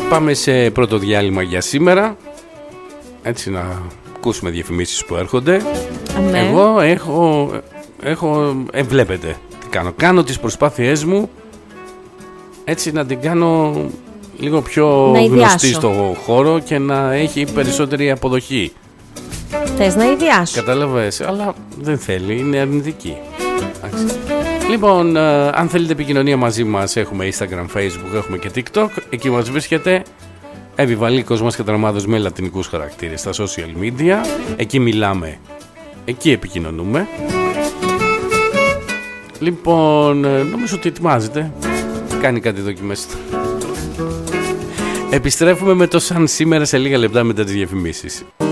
Πάμε σε πρώτο διάλειμμα για σήμερα. Έτσι να ακούσουμε διαφημίσεις που έρχονται. Εγώ βλέπετε τι κάνω. Κάνω τις προσπάθειές μου έτσι να την κάνω λίγο πιο γνωστή στο χώρο και να έχει περισσότερη αποδοχή. Θες να ιδιάσω. Κατάλαβες, αλλά δεν θέλει, είναι αρνητική. Λοιπόν, αν θέλετε επικοινωνία μαζί μας, έχουμε Instagram, Facebook, έχουμε και TikTok. Εκεί μας βρίσκεται. Επιβαλίκος μας Κατραμάδος με λατινικούς χαρακτήρες στα social media. Εκεί μιλάμε, εκεί επικοινωνούμε. Λοιπόν, νομίζω ότι ετοιμάζεται. Κάνει κάτι δοκιμές. Επιστρέφουμε με το σαν σήμερα σε λίγα λεπτά μετά τις διαφημίσεις.